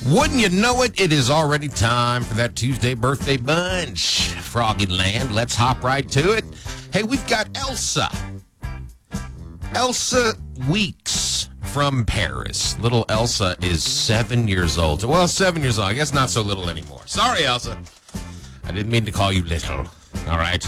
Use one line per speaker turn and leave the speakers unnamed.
Wouldn't you know it, it is already time for that Tuesday birthday bunch. Froggy Land, let's hop right to it. Hey, we've got Elsa. Elsa Weeks from Paris. Little Elsa is 7 years old. Well, 7 years old. I guess not so little anymore. Sorry, Elsa. I didn't mean to call you little. All right.